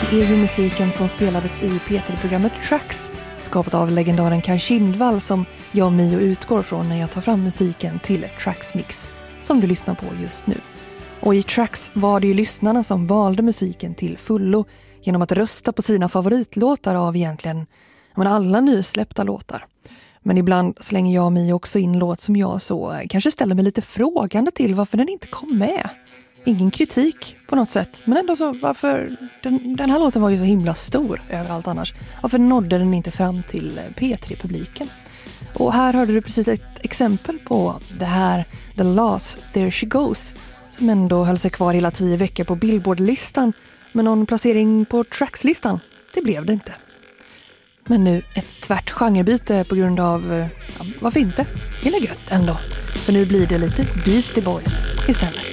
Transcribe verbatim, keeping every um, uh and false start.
är ju musiken som spelades i P tre-programmet Tracks, skapat av legendaren Kaj Kindvall, som jag och Mio utgår från när jag tar fram musiken till Tracks Mix, som du lyssnar på just nu. Och i Tracks var det ju lyssnarna som valde musiken till fullo genom att rösta på sina favoritlåtar av egentligen men alla nysläppta låtar. Men ibland slänger jag mig också in låt som jag så kanske ställer mig lite frågande till varför den inte kom med. Ingen kritik på något sätt, men ändå så varför den, den här låten var ju så himla stor överallt annars. Varför nådde den inte fram till P tre-publiken? Och här hörde du precis ett exempel på det här, The Loss, There She Goes, som ändå höll sig kvar hela tio veckor på Billboard-listan, men någon placering på Tracks-listan, det blev det inte. Men nu ett tvärt genrebyte på grund av, ja, varför inte? Det är gött ändå. För nu blir det lite Beastie Boys istället.